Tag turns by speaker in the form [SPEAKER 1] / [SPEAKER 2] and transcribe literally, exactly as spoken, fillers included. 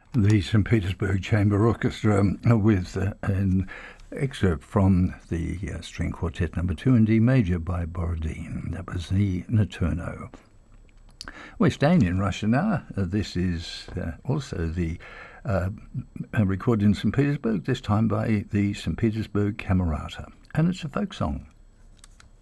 [SPEAKER 1] The Saint Petersburg Chamber Orchestra with uh, an excerpt from the uh, String Quartet Number Two in D Major by Borodin. That was the Nocturno. We're staying in Russia now. Uh, this is uh, also the uh, recorded in Saint Petersburg, this time by the Saint Petersburg Camerata, and it's a folk song.